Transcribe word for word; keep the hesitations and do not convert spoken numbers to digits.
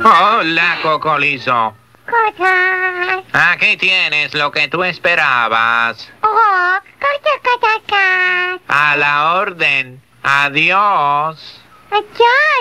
Hola, Cocolizo. Cosas. Aquí tienes lo que tú esperabas. Oh, cosas, cosas, cosas. A la orden. Adiós. Adiós.